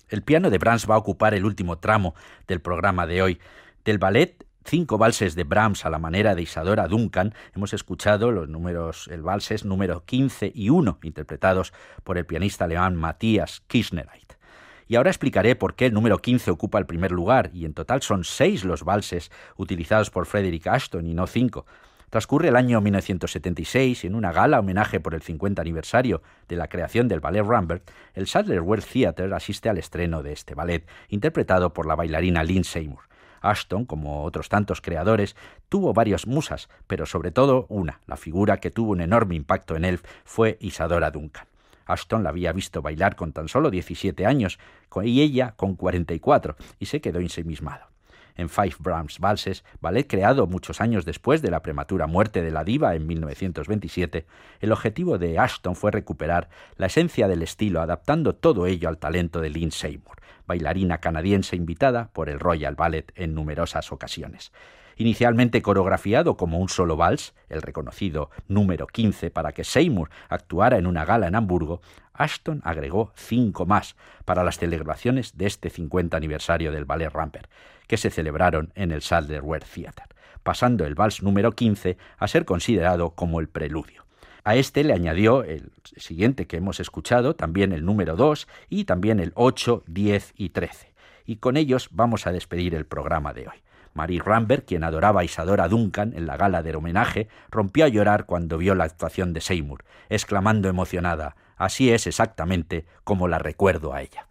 El piano de Brahms va a ocupar el último tramo del programa de hoy. Del ballet 5 valses de Brahms a la manera de Isadora Duncan, hemos escuchado el valses número 15 y 1, interpretados por el pianista alemán Matthias Kirchnereit. Y ahora explicaré por qué el número 15 ocupa el primer lugar, y en total son 6 los valses utilizados por Frederick Ashton y no 5. Transcurre el año 1976 y en una gala homenaje por el 50 aniversario de la creación del Ballet Rambert, el Sadler's Wells Theatre asiste al estreno de este ballet, interpretado por la bailarina Lynn Seymour. Ashton, como otros tantos creadores, tuvo varias musas, pero sobre todo una, la figura que tuvo un enorme impacto en él, fue Isadora Duncan. Ashton la había visto bailar con tan solo 17 años y ella con 44, y se quedó ensimismado. En Five Brahms Valses, ballet creado muchos años después de la prematura muerte de la diva en 1927, el objetivo de Ashton fue recuperar la esencia del estilo, adaptando todo ello al talento de Lynn Seymour, bailarina canadiense invitada por el Royal Ballet en numerosas ocasiones. Inicialmente coreografiado como un solo vals, el reconocido número 15 para que Seymour actuara en una gala en Hamburgo, Ashton agregó 5 más para las celebraciones de este 50 aniversario del Ballet Rambert, que se celebraron en el Sadler's Wells Theatre, pasando el vals número 15 a ser considerado como el preludio. A este le añadió el siguiente que hemos escuchado, también el número 2 y también el 8, 10 y 13. Y con ellos vamos a despedir el programa de hoy. Marie Rambert, quien adoraba a Isadora Duncan en la gala del homenaje, rompió a llorar cuando vio la actuación de Seymour, exclamando emocionada: «Así es exactamente como la recuerdo a ella».